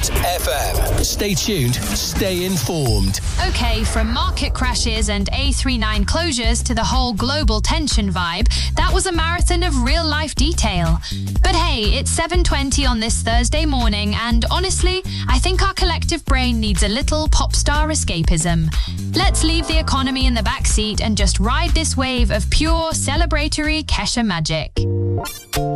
FM. Stay tuned, stay informed. Okay, from market crashes and A39 closures to the whole global tension vibe, that was a marathon of real-life detail. But hey, it's 7:20 on this Thursday morning, and honestly, I think our collective brain needs a little pop star escapism. Let's leave the economy in the backseat and just ride this wave of pure, celebratory Kesha magic.